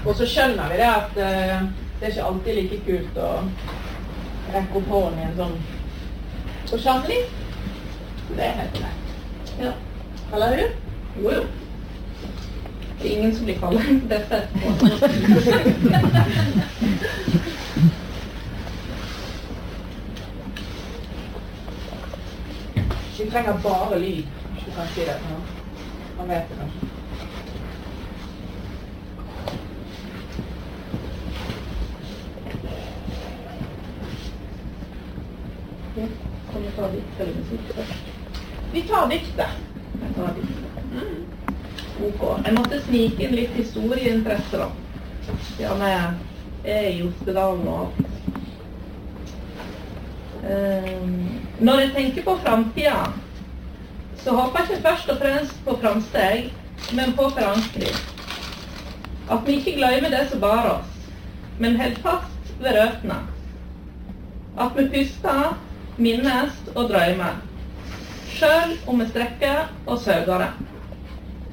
Og så skjønner vi det at det er ikke alltid like kult å rekke opp hånden i en sånn forsamling. Det er helt greit. Ja. Eller du? Jo. Det er ingen som blir kallet dette. Vi trenger bare lyd, hvis du kan si det. Man vet det kanskje. Kan vi ta dikt eller musikk først? Vi tar diktet. Ok. Jeg måtte snike inn litt historieinteresse da. Siden jeg er i Ostedalen og alt. Når jeg tenker på fremtiden, så håper jeg ikke først og fremst på framsteg, men på forankring. At vi ikke glemmer det som bar oss, men helt fast ved røttene. At vi puster, minnes og drømmer, selv om vi strekker og søker det.